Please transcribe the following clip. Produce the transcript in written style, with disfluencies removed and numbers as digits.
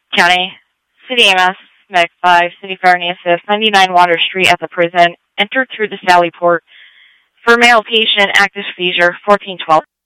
County, City EMS, Medic 5, City Fire and ESS, 99 Water Street at the prison, entered through the Sally Port. For male patient, active seizure, 1412.